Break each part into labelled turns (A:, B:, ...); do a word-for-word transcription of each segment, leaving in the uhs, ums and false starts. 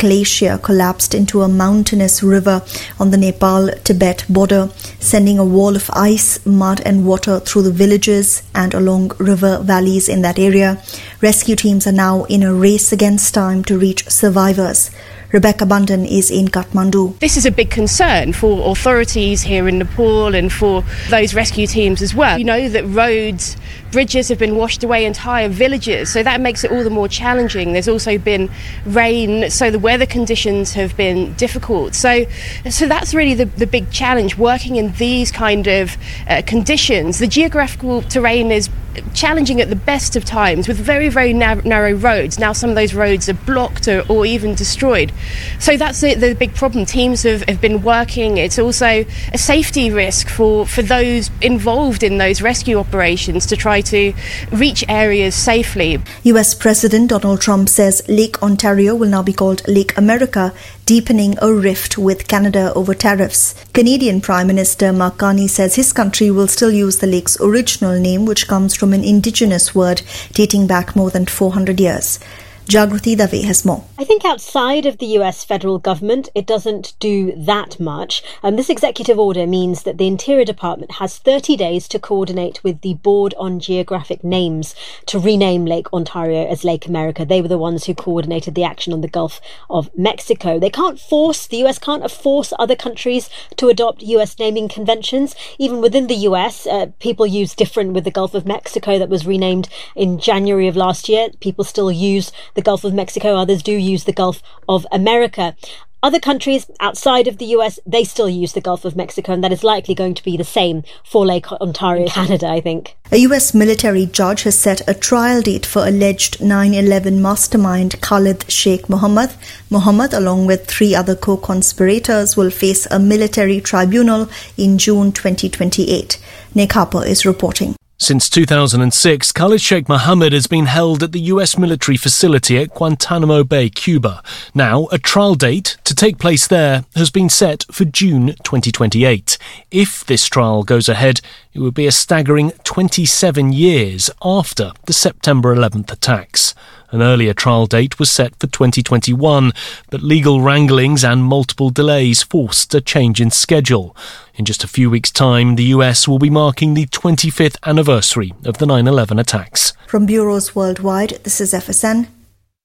A: glacier collapsed into a mountainous river on the Nepal-Tibet border, sending a wall of ice, mud and water through the villages and along river valleys in that area. Rescue teams are now in a race against time to reach survivors. Rebecca Bundan is in Kathmandu.
B: This is a big concern for authorities here in Nepal and for those rescue teams as well. You know that roads, bridges have been washed away, entire villages, so that makes it all the more challenging. There's also been rain, so the weather conditions have been difficult. So so that's really the, the big challenge, working in these kind of uh, conditions. The geographical terrain is challenging at the best of times with very, very narrow, narrow roads. Now some of those roads are blocked or, or even destroyed. So that's the, the big problem. Teams have, have been working. It's also a safety risk for, for those involved in those rescue operations to try to reach areas safely.
A: U S President Donald Trump says Lake Ontario will now be called Lake America, deepening a rift with Canada over tariffs. Canadian Prime Minister Mark Carney says his country will still use the lake's original name, which comes from an indigenous word dating back more than four hundred years. Jagruti Dave has more.
C: I think outside of the U S federal government, it doesn't do that much. Um, this executive order means that the Interior Department has thirty days to coordinate with the Board on Geographic Names to rename Lake Ontario as Lake America. They were the ones who coordinated the action on the Gulf of Mexico. They can't force, the U S can't force other countries to adopt U S naming conventions. Even within the U S, uh, people use different. With the Gulf of Mexico that was renamed in January of last year, people still use the Gulf of Mexico, others do use the Gulf of America. Other countries outside of the U S, they still use the Gulf of Mexico, and that is likely going to be the same for Lake Ontario, Canada, I think.
A: A U S military judge has set a trial date for alleged nine eleven mastermind Khalid Sheikh Mohammed. Mohammed, along with three other co-conspirators, will face a military tribunal in June twenty twenty-eight. Nick Harper is reporting.
D: Since two thousand six, Khalid Sheikh Mohammed has been held at the U S military facility at Guantanamo Bay, Cuba. Now, a trial date to take place there has been set for June twenty twenty-eight. If this trial goes ahead, it would be a staggering twenty-seven years after the September eleventh attacks. An earlier trial date was set for twenty twenty-one, but legal wranglings and multiple delays forced a change in schedule. In just a few weeks' time, the U S will be marking the twenty-fifth anniversary of the nine eleven attacks.
A: From bureaus worldwide, this is F S N.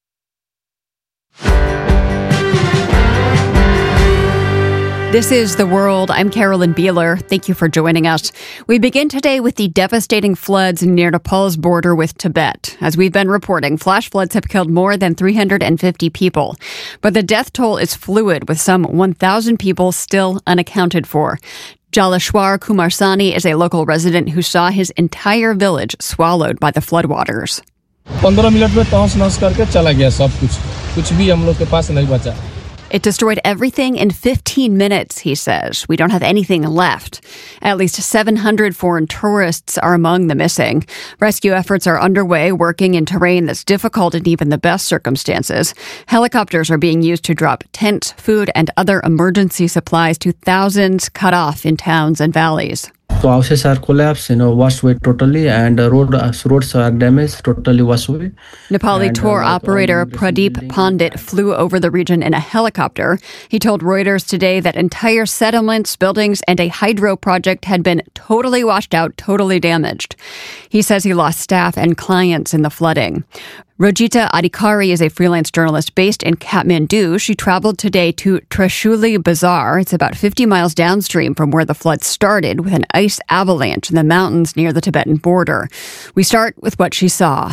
E: This is The World. I'm Carolyn Beeler. Thank you for joining us. We begin today with the devastating floods near Nepal's border with Tibet. As we've been reporting, flash floods have killed more than three hundred fifty people. But the death toll is fluid, with some one thousand people still unaccounted for. Jaleshwar Kumarsani is a local resident who saw his entire village swallowed by the floodwaters.
F: fifteen minutes में तहस-नहस करके चला गया सब कुछ कुछ भी हम लोग के पास नहीं बचा.
E: It destroyed everything in fifteen minutes, he says. We don't have anything left. At least seven hundred foreign tourists are among the missing. Rescue efforts are underway, working in terrain that's difficult in even the best circumstances. Helicopters are being used to drop tents, food, and other emergency supplies to thousands cut off in towns and valleys.
G: So houses are collapsed, you know, washed away totally, and uh, road, uh, roads are damaged, totally washed away.
E: Nepali
G: and,
E: tour
G: uh,
E: operator Pradeep Pandit flew over the region in a helicopter. He told Reuters today that entire settlements, buildings, and a hydro project had been totally washed out, totally damaged. He says he lost staff and clients in the flooding. Rojita Adhikari is a freelance journalist based in Kathmandu. She traveled today to Trishuli Bazaar. It's about fifty miles downstream from where the flood started, with an ice avalanche in the mountains near the Tibetan border. We start with what she saw.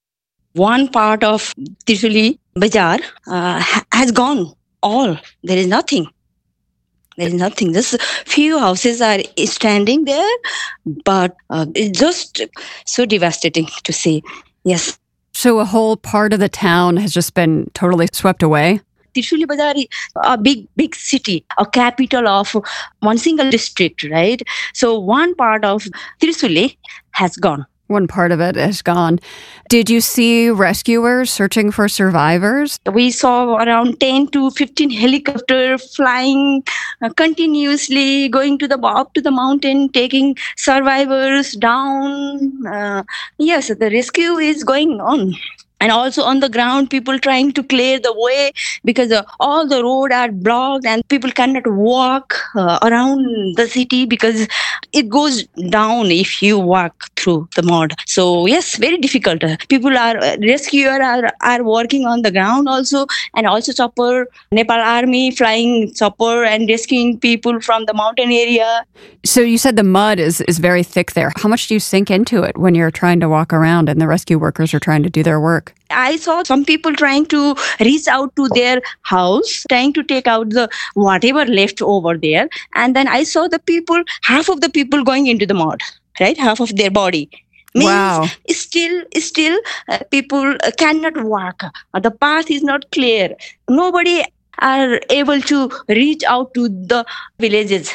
H: One part of Trishuli Bazaar uh, has gone. All. There is nothing. There is nothing. Just few houses are standing there, but uh, it's just so devastating to see. Yes.
E: So a whole part of the town has just been totally swept away?
H: Trishuli Bazaar is a big, big city, a capital of one single district, right? So one part of Trishuli has gone.
E: One part of it is gone. Did you see rescuers searching for survivors?
H: We saw around ten to fifteen helicopters flying uh, continuously, going to the up to the mountain, taking survivors down. Uh, yes, the rescue is going on. And also on the ground, people trying to clear the way because uh, all the roads are blocked and people cannot walk uh, around the city because it goes down if you walk through the mud. So yes, very difficult. People are, uh, rescuers are, are working on the ground also, and also chopper, Nepal army flying chopper and rescuing people from the mountain area.
E: So you said the mud is, is very thick there. How much do you sink into it when you're trying to walk around and the rescue workers are trying to do their work?
H: I saw some people trying to reach out to their house, trying to take out the whatever left over there. And then I saw the people, half of the people going into the mud, right? Half of their body. Means
E: wow.
H: Still, still uh, people uh, cannot walk. Uh, the path is not clear. Nobody are able to reach out to the villages.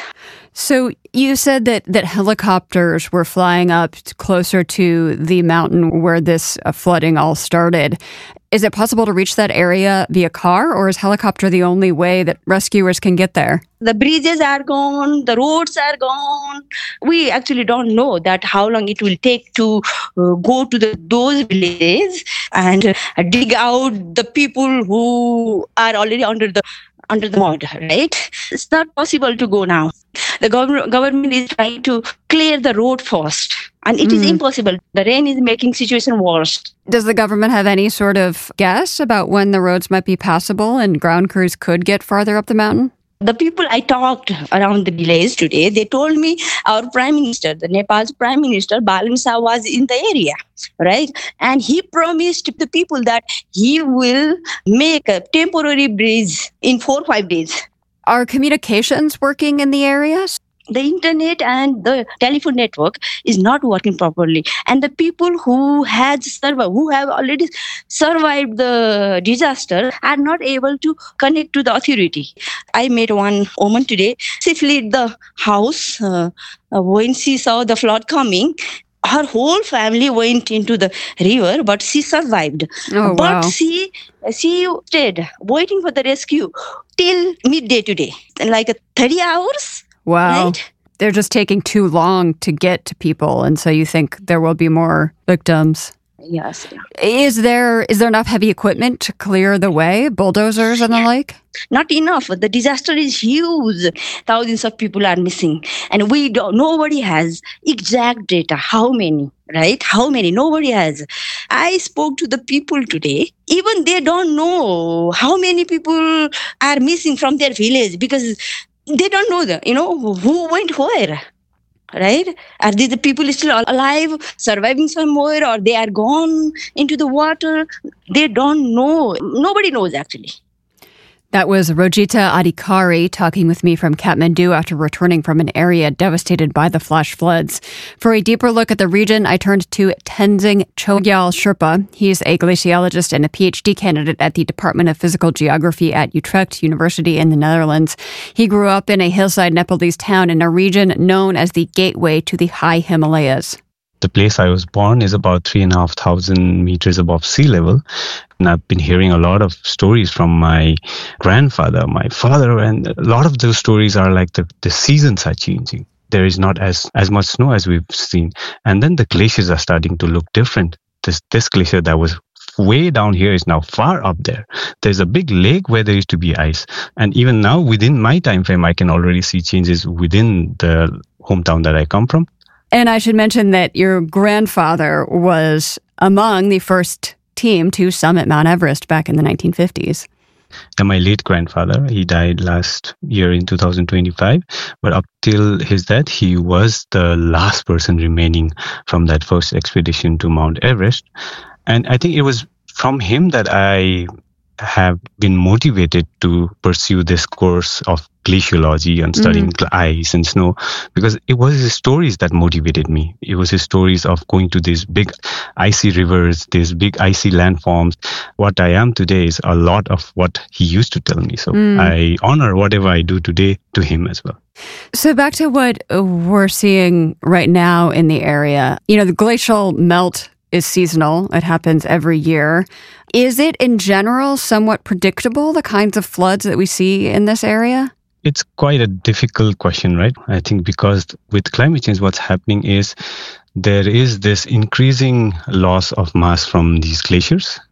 E: So you said that, that helicopters were flying up closer to the mountain where this uh, flooding all started. Is it possible to reach that area via car, or is helicopter the only way that rescuers can get there?
H: The bridges are gone, the roads are gone. We actually don't know that how long it will take to uh, go to the, those villages and uh, dig out the people who are already under the under the mud, right? It's not possible to go now. The gov- government is trying to clear the road first, and it mm. is impossible. The rain is making situation worse.
E: Does the government have any sort of guess about when the roads might be passable and ground crews could get farther up the mountain?
H: The people I talked around the village today, they told me our Prime Minister, the Nepal's Prime Minister, Balan Shah, was in the area, right? And he promised the people that he will make a temporary bridge in four or five days.
E: Are communications working in the area?
H: The internet and the telephone network is not working properly. And the people who had survived, who have already survived the disaster are not able to connect to the authority. I met one woman today. She fled the house uh, uh, when she saw the flood coming. Her whole family went into the river, but she survived.
E: Oh,
H: but
E: wow.
H: she she stayed waiting for the rescue till midday today, like thirty hours.
E: Wow.
H: Right?
E: They're just taking too long to get to people, and so you think there will be more victims.
H: Yes. Yeah.
E: Is there is there enough heavy equipment to clear the way, bulldozers and the like?
H: Not enough. The disaster is huge. Thousands of people are missing, and we don't. Nobody has exact data. How many? Right? How many? Nobody has. I spoke to the people today. Even they don't know how many people are missing from their village because they don't know the, you know, who went where. Right? Are these the people still alive, surviving somewhere, or they are gone into the water? They don't know. Nobody knows, actually.
E: That was Rojita Adhikari talking with me from Kathmandu after returning from an area devastated by the flash floods. For a deeper look at the region, I turned to Tenzing Chogyal Sherpa. He's a glaciologist and a P H D candidate at the Department of Physical Geography at Utrecht University in the Netherlands. He grew up in a hillside Nepalese town in a region known as the gateway to the high Himalayas.
I: The place I was born is about three and a half thousand meters above sea level. And I've been hearing a lot of stories from my grandfather, my father, and a lot of those stories are like the, the seasons are changing. There is not as, as much snow as we've seen. And then the glaciers are starting to look different. This, this glacier that was way down here is now far up there. There's a big lake where there used to be ice. And even now, within my time frame, I can already see changes within the hometown that I come from.
E: And I should mention that your grandfather was among the first team to summit Mount Everest back in the nineteen fifties.
I: And my late grandfather, he died last year in two thousand twenty-five. But up till his death, he was the last person remaining from that first expedition to Mount Everest. And I think it was from him that I have been motivated to pursue this course of glaciology and studying mm-hmm. ice and snow, because it was his stories that motivated me. It was his stories of going to these big icy rivers, these big icy landforms. What I am today is a lot of what he used to tell me. So mm. I honor whatever I do today to him as well.
E: So back to what we're seeing right now in the area. You know, the glacial melt is seasonal. It happens every year. Is it in general somewhat predictable, the kinds of floods that we see in this area?
I: It's quite a difficult question, right? I think because with climate change, what's happening is there is this increasing loss of mass from these glaciers.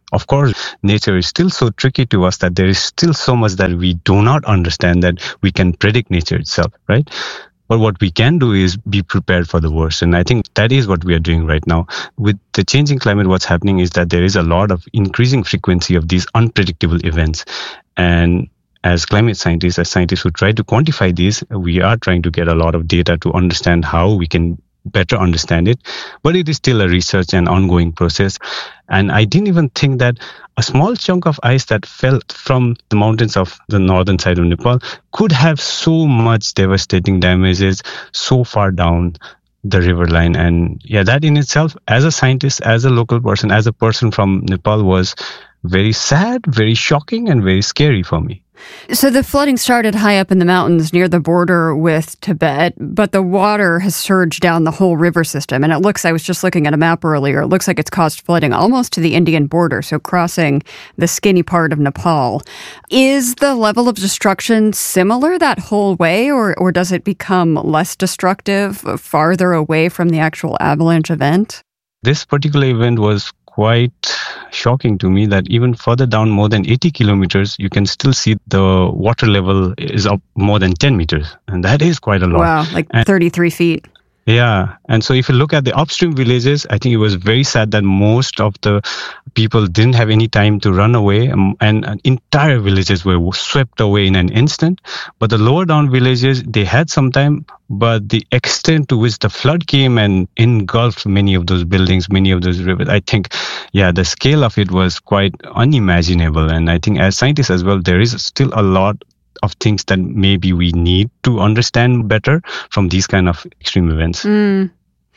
I: Of course, nature is still so tricky to us that there is still so much that we do not understand that we can predict nature itself, right? But what we can do is be prepared for the worst. And I think that is what we are doing right now. With the changing climate, what's happening is that there is a lot of increasing frequency of these unpredictable events. And as climate scientists, as scientists who try to quantify these, we are trying to get a lot of data to understand how we can better understand it. But it is still a research and ongoing process. And I didn't even think that a small chunk of ice that fell from the mountains of the northern side of Nepal could have so much devastating damages so far down the river line. And yeah, that in itself, as a scientist, as a local person, as a person from Nepal, was very sad, very shocking, and very scary for me.
E: So the flooding started high up in the mountains near the border with Tibet, but the water has surged down the whole river system. And it looks, I was just looking at a map earlier, it looks like it's caused flooding almost to the Indian border, so crossing the skinny part of Nepal. Is the level of destruction similar that whole way, or, or does it become less destructive farther away from the actual avalanche event?
I: This particular event was quite shocking to me, that even further down more than eighty kilometers, you can still see the water level is up more than ten meters. And that is quite a lot.
E: Wow, like and, thirty-three feet.
I: Yeah. And so if you look at the upstream villages, I think it was very sad that most of the people didn't have any time to run away, um, and, and entire villages were swept away in an instant. But the lower down villages, they had some time, but the extent to which the flood came and engulfed many of those buildings, many of those rivers, I think, yeah, the scale of it was quite unimaginable. And I think as scientists as well, there is still a lot of things that maybe we need to understand better from these kind of extreme events.
E: Mm.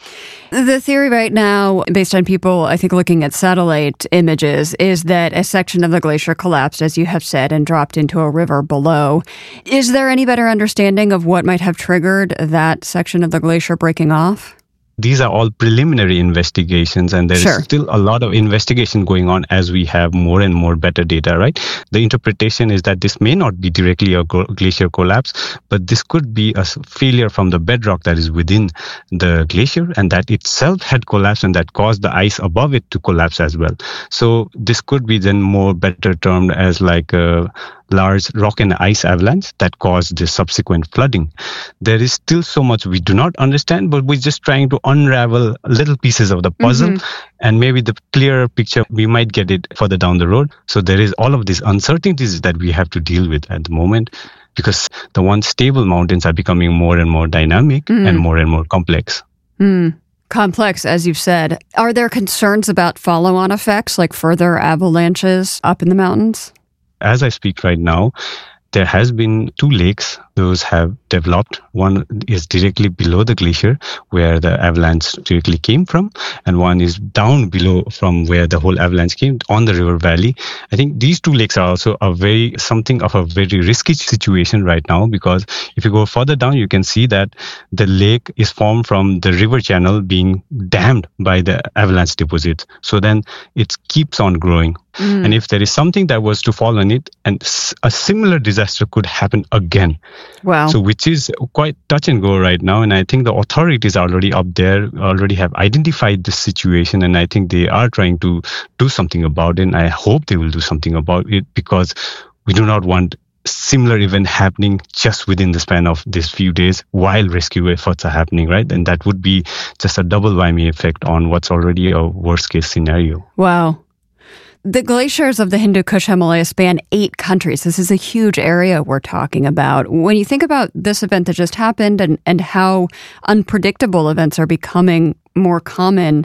E: The theory right now, based on people, I think, looking at satellite images, is that a section of the glacier collapsed, as you have said, and dropped into a river below. Is there any better understanding of what might have triggered that section of the glacier breaking off?
I: These are all preliminary investigations, and there
E: sure.
I: is still a lot of investigation going on as we have more and more better data, right? The interpretation is that this may not be directly a glacier collapse, but this could be a failure from the bedrock that is within the glacier, and that itself had collapsed, and that caused the ice above it to collapse as well. So this could be then more better termed as like a large rock and ice avalanche that caused this subsequent flooding. There is still so much we do not understand, but we're just trying to unravel little pieces of the puzzle, mm-hmm. and maybe the clearer picture, we might get it further down the road. So there is all of these uncertainties that we have to deal with at the moment, because the once stable mountains are becoming more and more dynamic mm. and more and more complex.
E: Mm. Complex, as you've said. Are there concerns about follow-on effects, like further avalanches up in the mountains?
I: As I speak right now, there has been two lakes. Those have developed. One is directly below the glacier where the avalanche directly came from, and one is down below from where the whole avalanche came on the river valley. I think these two lakes are also a very something of a very risky situation right now, because if you go further down, you can see that the lake is formed from the river channel being dammed by the avalanche deposits. So then it keeps on growing. Mm. And if there is something that was to fall on it, and a similar disaster could happen again.
E: Wow.
I: So which is quite touch and go right now. And I think the authorities are already up there, already have identified this situation. And I think they are trying to do something about it. And I hope they will do something about it, because we do not want similar event happening just within the span of these few days while rescue efforts are happening, right? And that would be just a double whammy effect on what's already a worst case scenario.
E: Wow. The glaciers of the Hindu Kush Himalaya span eight countries. This is a huge area we're talking about. When you think about this event that just happened and, and how unpredictable events are becoming more common,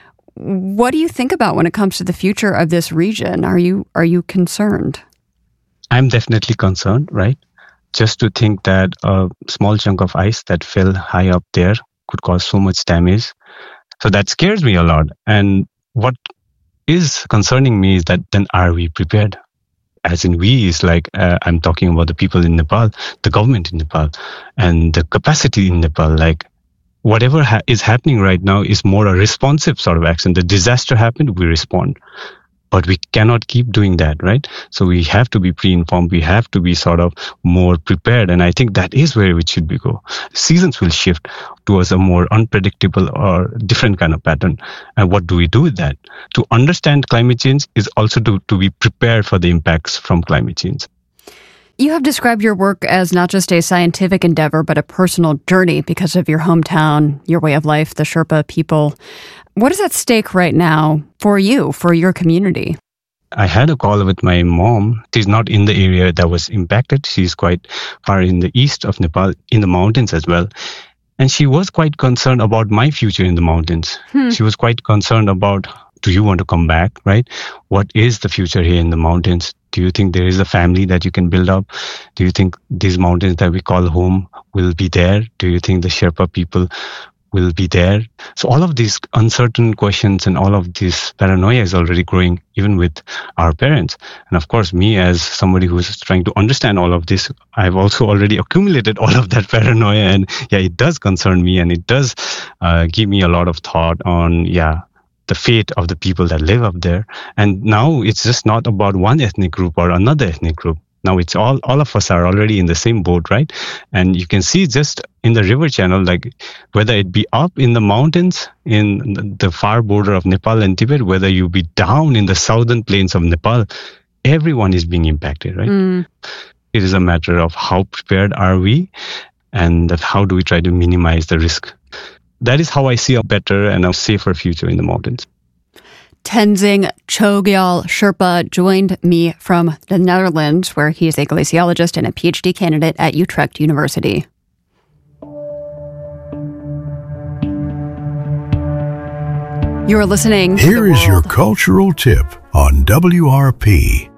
E: what do you think about when it comes to the future of this region? Are you are you concerned?
I: I'm definitely concerned, right? Just to think that a small chunk of ice that fell high up there could cause so much damage. So that scares me a lot. And what is concerning me is that then are we prepared? As in we is like, uh, I'm talking about the people in Nepal, the government in Nepal, and the capacity in Nepal. Like whatever ha- is happening right now is more a responsive sort of action. The disaster happened, we respond. But we cannot keep doing that, right? So we have to be pre-informed. We have to be sort of more prepared. And I think that is where it should be go. Seasons will shift towards a more unpredictable or different kind of pattern. And what do we do with that? To understand climate change is also to, to be prepared for the impacts from climate change.
E: You have described your work as not just a scientific endeavor, but a personal journey because of your hometown, your way of life, the Sherpa people. What is at stake right now for you, for your community?
I: I had a call with my mom. She's not in the area that was impacted. She's quite far in the east of Nepal, in the mountains as well. And she was quite concerned about my future in the mountains. Hmm. She was quite concerned about, do you want to come back, right? What is the future here in the mountains? Do you think there is a family that you can build up? Do you think these mountains that we call home will be there? Do you think the Sherpa people will be there? So all of these uncertain questions and all of this paranoia is already growing, even with our parents. And of course, me as somebody who's trying to understand all of this, I've also already accumulated all of that paranoia. And yeah, it does concern me, and it does uh, give me a lot of thought on, yeah, the fate of the people that live up there. And now it's just not about one ethnic group or another ethnic group. Now it's all, all of us are already in the same boat, right? And you can see just in the river channel, like whether it be up in the mountains in the far border of Nepal and Tibet, whether you be down in the southern plains of Nepal, everyone is being impacted, right? Mm. It is a matter of how prepared are we, and that how do we try to minimize the risk. That is how I see a better and a safer future in the mountains.
E: Tenzing Chogyal Sherpa joined me from the Netherlands, where he is a glaciologist and a PhD candidate at Utrecht University. You're listening.
J: Here is your cultural tip on W R P.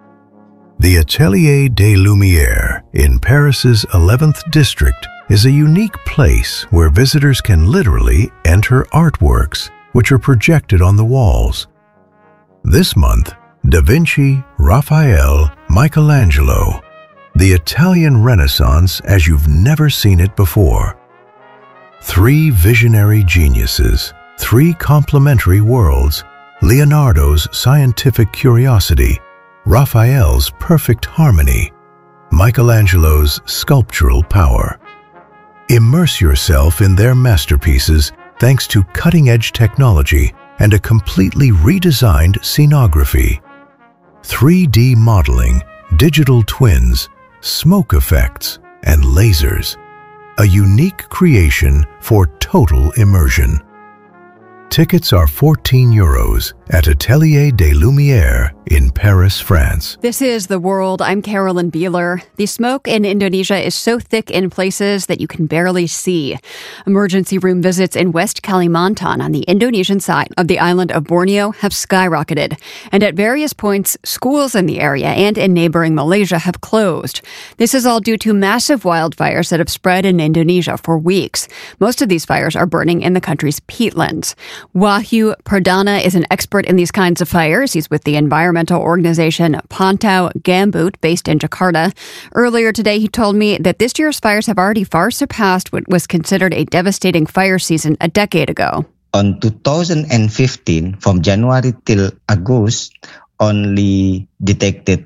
J: The Atelier des Lumières in Paris's eleventh district is a unique place where visitors can literally enter artworks which are projected on the walls. This month, Da Vinci, Raphael, Michelangelo, the Italian Renaissance as you've never seen it before. Three visionary geniuses, three complementary worlds, Leonardo's scientific curiosity, Raphael's perfect harmony, Michelangelo's sculptural power. Immerse yourself in their masterpieces thanks to cutting-edge technology and a completely redesigned scenography. three D modeling, digital twins, smoke effects, and lasers. A unique creation for total immersion. Tickets are fourteen euros at Atelier des Lumières in Paris, France.
E: This is The World. I'm Carolyn Beeler. The smoke in Indonesia is so thick in places that you can barely see. Emergency room visits in West Kalimantan on the Indonesian side of the island of Borneo have skyrocketed. And at various points, schools in the area and in neighboring Malaysia have closed. This is all due to massive wildfires that have spread in Indonesia for weeks. Most of these fires are burning in the country's peatlands. Wahyu Perdana is an expert in these kinds of fires. He's with the environmental organization Pantau Gambut, based in Jakarta. Earlier today, he told me that this year's fires have already far surpassed what was considered a devastating fire season a decade ago.
K: On two thousand fifteen, from January till August, only detected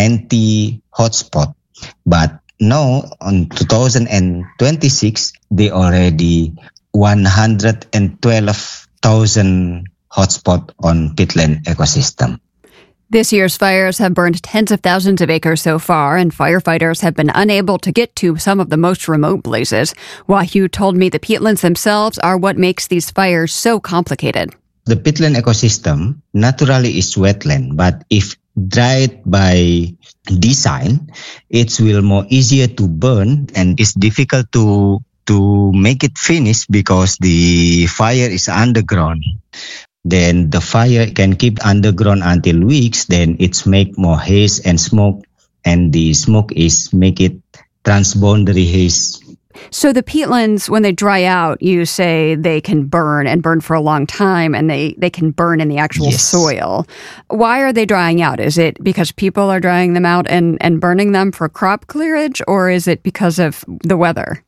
K: ninety hotspots. But now, on two thousand twenty-six, they already one hundred twelve thousand hotspot on peatland ecosystem.
E: This year's fires have burned tens of thousands of acres so far, and firefighters have been unable to get to some of the most remote blazes. Wahyu told me the peatlands themselves are what makes these fires so complicated.
K: The peatland ecosystem naturally is wetland, but if dried by design, it will more easier to burn, and it's difficult to to make it finish because the fire is underground. Then the fire can keep underground until weeks. Then it's make more haze and smoke, and the smoke is make it transboundary haze.
E: So the peatlands, when they dry out, you say they can burn and burn for a long time, and they, they can burn in the actual yes. soil. Why are they drying out? Is it because people are drying them out and, and burning them for crop clearage, or is it because of the weather?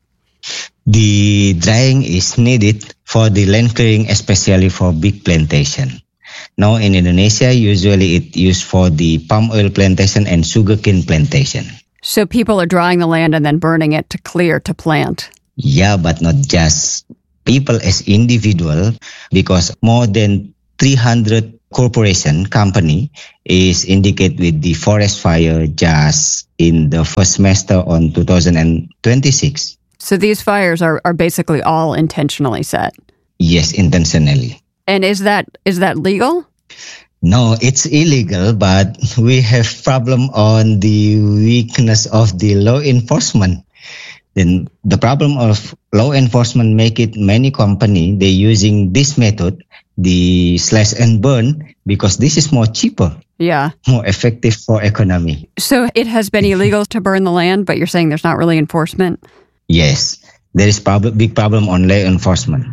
K: The drying is needed for the land clearing, especially for big plantation. Now in Indonesia, usually it used for the palm oil plantation and sugarcane plantation.
E: So people are drying the land and then burning it to clear to plant.
K: Yeah, but not just people as individual, because more than three hundred corporation company is indicated with the forest fire just in the first semester on two thousand twenty-six.
E: So these fires are, are basically all intentionally set?
K: Yes, intentionally.
E: And is that is that legal?
K: No, it's illegal, but we have problem on the weakness of the law enforcement. Then the problem of law enforcement make it many company, they using this method, the slash and burn, because this is more cheaper.
E: Yeah.
K: More effective for economy.
E: So it has been illegal to burn the land, but you're saying there's not really enforcement?
K: Yes. There is prob- big problem on law enforcement.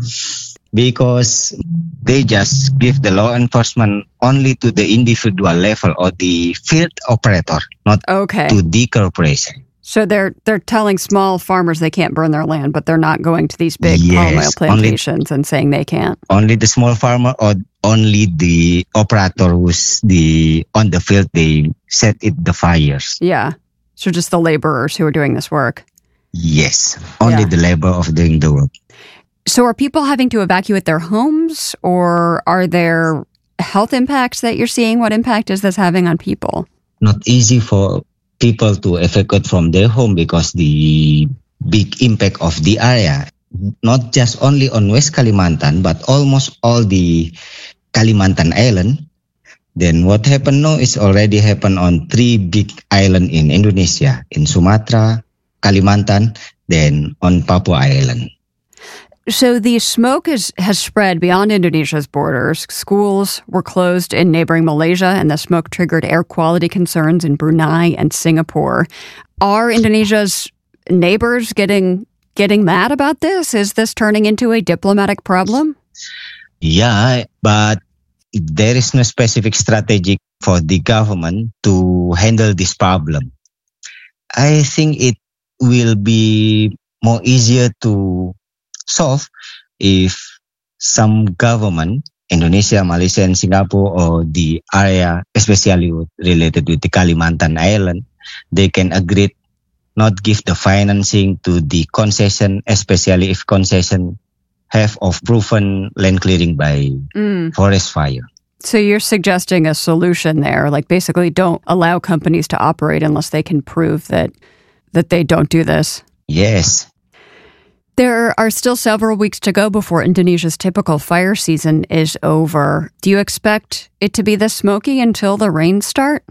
K: Because they just give the law enforcement only to the individual level or the field operator, not
E: okay.
K: to the corporation.
E: So they're they're telling small farmers they can't burn their land, but they're not going to these big
K: yes,
E: palm oil plantations only, and saying they can't.
K: Only the small farmer or only the operator who's the on the field, they set it the fires.
E: Yeah. So just the laborers who are doing this work.
K: Yes. Only yeah. the labor of doing the work.
E: So are people having to evacuate their homes, or are there health impacts that you're seeing? What impact is this having on people?
K: Not easy for people to evacuate from their home because the big impact of the area, not just only on West Kalimantan, but almost all the Kalimantan Island. Then what happened now is already happened on three big islands in Indonesia, in Sumatra, Kalimantan, then on Papua Island.
E: So the smoke is, has spread beyond Indonesia's borders. Schools were closed in neighboring Malaysia, and the smoke triggered air quality concerns in Brunei and Singapore. Are Indonesia's neighbors getting getting mad about this? Is this turning into a diplomatic problem?
K: Yeah, but there is no specific strategy for the government to handle this problem. I think it will be more easier to solve if some government, Indonesia, Malaysia, and Singapore, or the area, especially related with the Kalimantan Island, they can agree not give the financing to the concession, especially if concession have of proven land clearing by mm. forest fire.
E: So you're suggesting a solution there, like basically don't allow companies to operate unless they can prove that that they don't do this.
K: Yes.
E: There are still several weeks to go before Indonesia's typical fire season is over. Do you expect it to be this smoky until the rains start?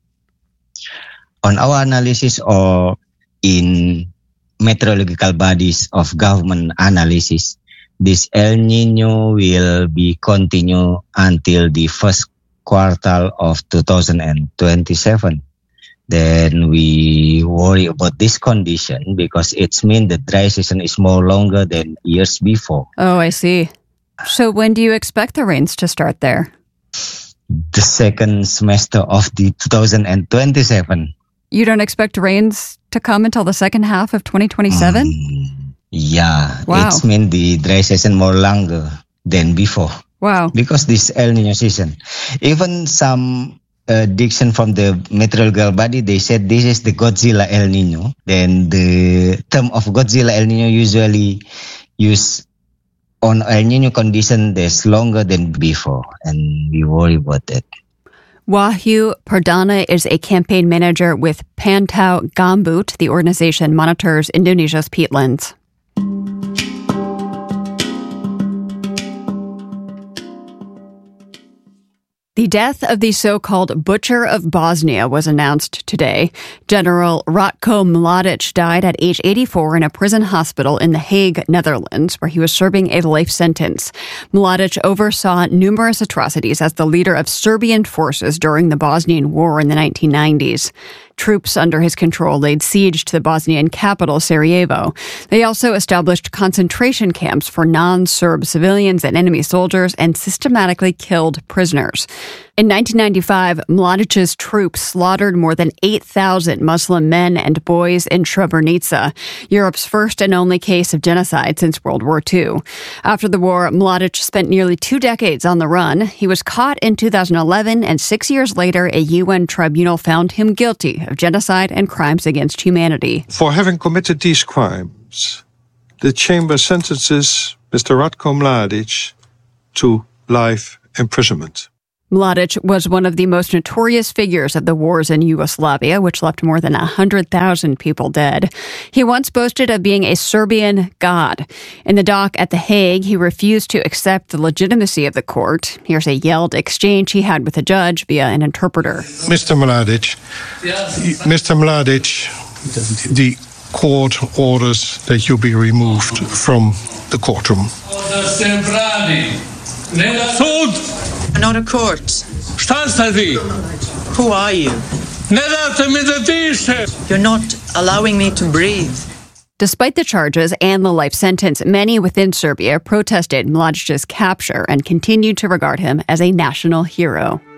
K: On our analysis or in meteorological bodies of government analysis, this El Nino will be continue until the first quarter of two thousand twenty-seven. Then we worry about this condition because it's mean the dry season is more longer than years before.
E: Oh, I see. So when do you expect the rains to start there?
K: The second semester of the two thousand twenty-seven.
E: You don't expect rains to come until the second half of twenty twenty-seven?
K: Um, yeah.
E: Wow.
K: It's mean the dry season more longer than before.
E: Wow.
K: Because this El Nino season. Even some Uh, diction from the meteorological body, they said this is the Godzilla El Nino. Then the term of Godzilla El Nino usually used on El Nino condition that's longer than before, and we worry about that.
E: Wahyu Perdana is a campaign manager with Pantau Gambut. The organization monitors Indonesia's peatlands. The death of the so-called Butcher of Bosnia was announced today. General Ratko Mladic died at age eighty-four in a prison hospital in The Hague, Netherlands, where he was serving a life sentence. Mladic oversaw numerous atrocities as the leader of Serbian forces during the Bosnian War in the nineteen nineties. Troops under his control laid siege to the Bosnian capital, Sarajevo. They also established concentration camps for non-Serb civilians and enemy soldiers and systematically killed prisoners. In nineteen ninety-five, Mladic's troops slaughtered more than eight thousand Muslim men and boys in Srebrenica, Europe's first and only case of genocide since World War Two. After the war, Mladic spent nearly two decades on the run. He was caught in two thousand eleven, and six years later, a U N tribunal found him guilty of genocide and crimes against humanity.
L: For having committed these crimes, the chamber sentences Mister Ratko Mladic to life imprisonment.
E: Mladic was one of the most notorious figures of the wars in Yugoslavia, which left more than one hundred thousand people dead. He once boasted of being a Serbian god. In the dock at The Hague, he refused to accept the legitimacy of the court. Here's a yelled exchange he had with the judge via an interpreter.
L: Mister Mladic, Mister Mladic, the court orders that you be removed from the courtroom.
M: Not a court. Who are you? You're not allowing me to breathe.
E: Despite the charges and the life sentence, many within Serbia protested Mladic's capture and continued to regard him as a national hero.